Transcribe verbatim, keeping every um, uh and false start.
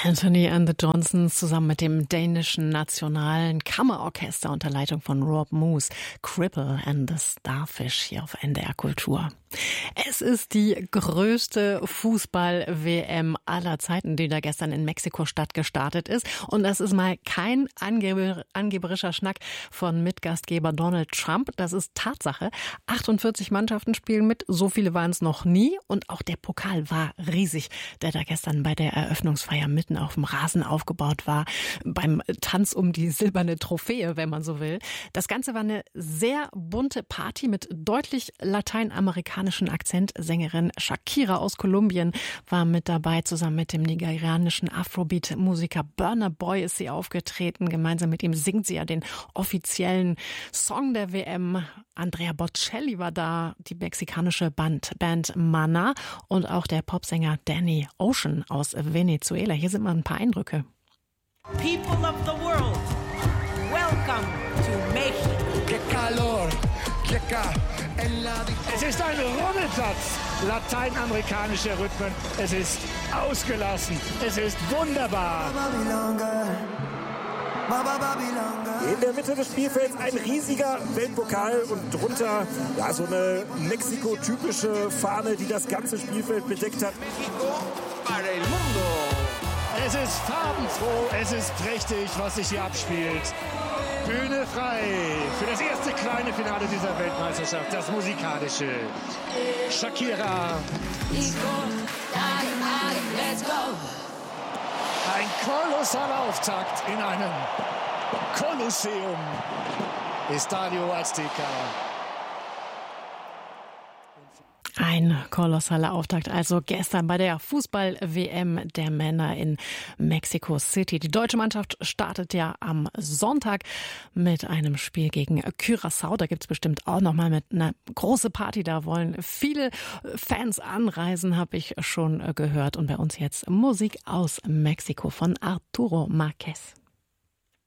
Anthony and the Johnsons zusammen mit dem dänischen Nationalen Kammerorchester unter Leitung von Rob Moose, Cripple and the Starfish hier auf N D R Kultur. Es ist die größte Fußball-W M aller Zeiten, die da gestern in Mexiko-Stadt gestartet ist. Und das ist mal kein angeber, angeberischer Schnack von Mitgastgeber Donald Trump. Das ist Tatsache. achtundvierzig Mannschaften spielen mit. So viele waren es noch nie. Und auch der Pokal war riesig, der da gestern bei der Eröffnungsfeier mitten auf dem Rasen aufgebaut war. Beim Tanz um die silberne Trophäe, wenn man so will. Das Ganze war eine sehr bunte Party mit deutlich lateinamerikanischen Akzent. Sängerin Shakira aus Kolumbien war mit dabei. Zusammen mit dem nigerianischen Afrobeat-Musiker Burna Boy ist sie aufgetreten. Gemeinsam mit ihm singt sie ja den offiziellen Song der W M. Andrea Bocelli war da, die mexikanische Band, Band Maná und auch der Popsänger Danny Ocean aus Venezuela. Hier sind mal ein paar Eindrücke. People of the world, welcome to Mexico. ¡Qué calor! ¡Qué ca... Es ist ein Rummelplatz lateinamerikanischer Rhythmen. Es ist ausgelassen. Es ist wunderbar. In der Mitte des Spielfelds ein riesiger Weltpokal und drunter ja, so eine Mexiko-typische Fahne, die das ganze Spielfeld bedeckt hat. Es ist farbenfroh, es ist prächtig, was sich hier abspielt. Bühne frei für das erste kleine Finale dieser Weltmeisterschaft, das musikalische. Shakira. Ein kolossaler Auftakt in einem Kolosseum. Estadio Azteca. Ein kolossaler Auftakt also gestern bei der Fußball-W M der Männer in Mexico City. Die deutsche Mannschaft startet ja am Sonntag mit einem Spiel gegen Curaçao. Da gibt's bestimmt auch noch mal mit einer große Party. Da wollen viele Fans anreisen, habe ich schon gehört. Und bei uns jetzt Musik aus Mexiko von Arturo Márquez.